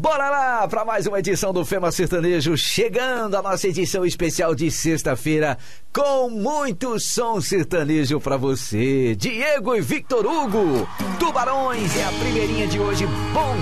Bora lá para mais uma edição do Fema Sertanejo, chegando a nossa edição especial de sexta-feira com muito som sertanejo para você. Diego e Victor Hugo, Tubarões é a primeirinha de hoje. Bom